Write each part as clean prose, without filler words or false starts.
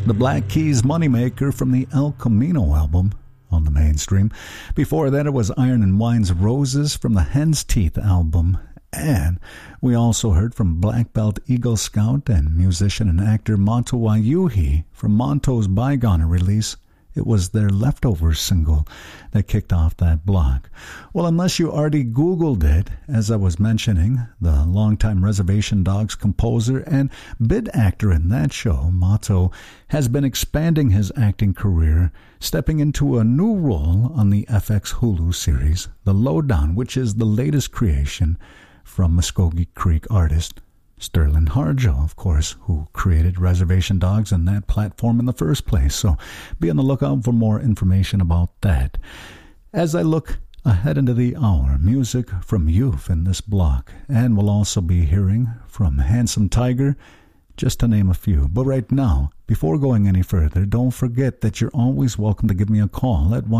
the Black Keys Moneymaker from the El Camino album on the Mainstream. Before that, it was Iron and Wine's Roses from the Hen's Teeth album. And we also heard from Black Belt Eagle Scout and musician and actor Monto Wayuhi from Monto's Bygone release. It was their Leftovers single that kicked off that block. Well, unless you already Googled it, as I was mentioning, the longtime Reservation Dogs composer and bit actor in that show, Monto, has been expanding his acting career, stepping into a new role on the FX Hulu series, The Lowdown, which is the latest creation from Muskogee Creek artist Sterling Harjo, of course, who created Reservation Dogs and that platform in the first place. So be on the lookout for more information about that. As I look ahead into the hour, music from youth in this block, and we'll also be hearing from Handsome Tiger, just to name a few. But right now, before going any further, don't forget that you're always welcome to give me a call at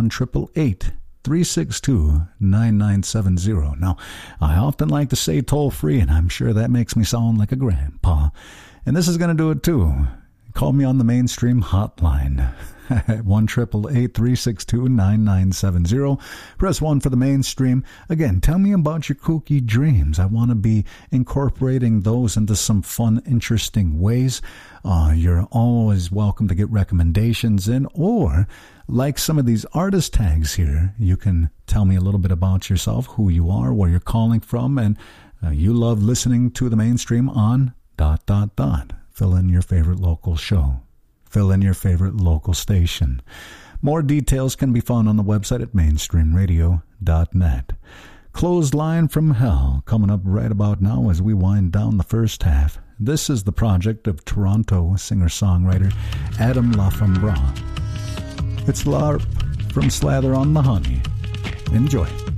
1-888-362-9970. Now, I often like to say toll-free, and I'm sure that makes me sound like a grandpa. And this is going to do it, too. Call me on the Mainstream hotline at 1-888-362-9970. Press 1 for the Mainstream. Again, tell me about your kooky dreams. I want to be incorporating those into some fun, interesting ways. You're always welcome to get recommendations in, or like some of these artist tags here, you can tell me a little bit about yourself, who you are, where you're calling from, and you love listening to the Mainstream on ... Fill in your favorite local show. Fill in your favorite local station. More details can be found on the website at mainstreamradio.net. Clothesline from Hell, coming up right about now as we wind down the first half. This is the project of Toronto singer-songwriter Adam LaFambra. It's LARP from Slather on the Honey. Enjoy.